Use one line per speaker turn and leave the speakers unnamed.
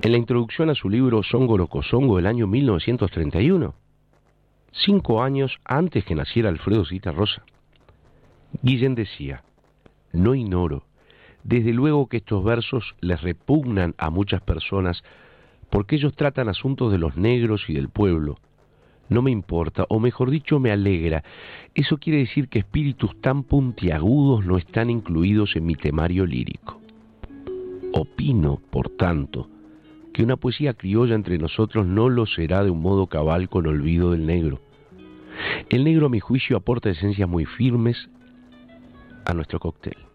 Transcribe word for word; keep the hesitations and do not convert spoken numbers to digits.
en la introducción a su libro Songo Locosongo del año mil novecientos treinta y uno, cinco años antes que naciera Alfredo Zitarrosa. Guillén decía: no ignoro, desde luego que estos versos les repugnan a muchas personas porque ellos tratan asuntos de los negros y del pueblo. No me importa, o mejor dicho, me alegra. Eso quiere decir que espíritus tan puntiagudos no están incluidos en mi temario lírico. Opino, por tanto, que una poesía criolla entre nosotros no lo será de un modo cabal con olvido del negro. El negro, a mi juicio, aporta esencias muy firmes a nuestro cóctel.